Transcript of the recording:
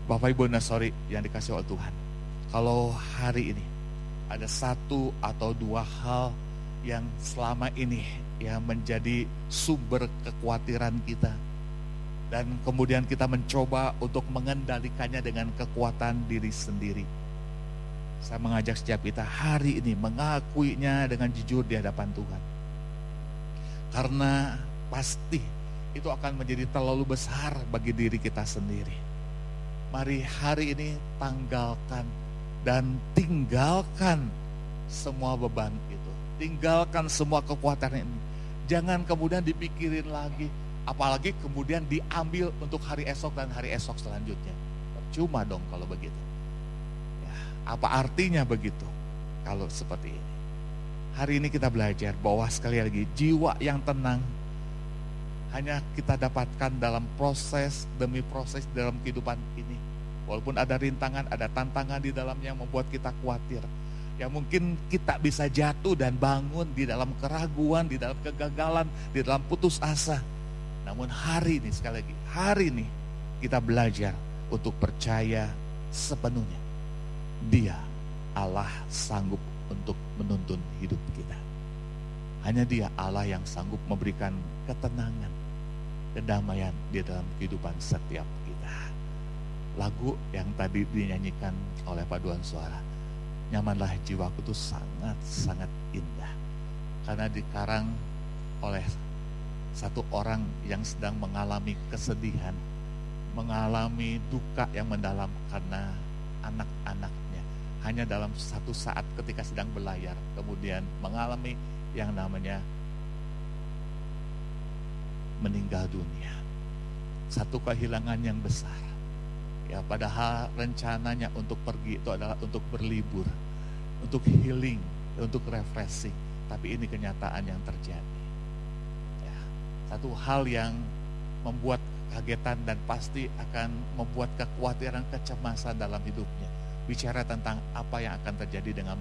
Bapak Ibu Nasori yang dikasih oleh Tuhan, kalau hari ini ada satu atau dua hal yang selama ini ya menjadi sumber kekhawatiran kita, dan kemudian kita mencoba untuk mengendalikannya dengan kekuatan diri sendiri, saya mengajak setiap kita hari ini mengakuinya dengan jujur di hadapan Tuhan. Karena pasti itu akan menjadi terlalu besar bagi diri kita sendiri. Mari hari ini tanggalkan dan tinggalkan semua beban itu. Tinggalkan semua kekuatan ini. Jangan kemudian dipikirin lagi, apalagi kemudian diambil untuk hari esok dan hari esok selanjutnya. Percuma dong kalau begitu. Ya, apa artinya begitu kalau seperti ini? Hari ini kita belajar bahwa sekali lagi jiwa yang tenang hanya kita dapatkan dalam proses demi proses dalam kehidupan ini. Walaupun ada rintangan, ada tantangan di dalamnya yang membuat kita khawatir. Ya mungkin kita bisa jatuh dan bangun di dalam keraguan, di dalam kegagalan, di dalam putus asa. Namun hari ini, sekali lagi, hari ini kita belajar untuk percaya sepenuhnya. Dia Allah sanggup untuk menuntun hidup kita. Hanya Dia Allah yang sanggup memberikan ketenangan, kedamaian di dalam kehidupan setiap kita. Lagu yang tadi dinyanyikan oleh paduan suara, nyamanlah jiwaku, itu sangat-sangat indah. Karena dikarang oleh satu orang yang sedang mengalami kesedihan, mengalami duka yang mendalam karena anak-anaknya. Hanya dalam satu saat ketika sedang berlayar, kemudian mengalami yang namanya meninggal dunia. Satu kehilangan yang besar. Ya, padahal rencananya untuk pergi itu adalah untuk berlibur, untuk healing, untuk refreshing. Tapi ini kenyataan yang terjadi. Ya, satu hal yang membuat kagetan dan pasti akan membuat kekhawatiran, kecemasan dalam hidupnya. Bicara tentang apa yang akan terjadi dengan